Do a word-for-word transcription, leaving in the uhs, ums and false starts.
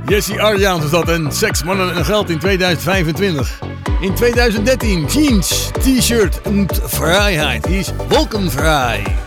Jesse Arjaans was dat en Seks, Mannen en Geld in tweeduizend vijfentwintig. In tweeduizend dertien Jeans, T-shirt en Vrijheid. Die is wolkenvrij.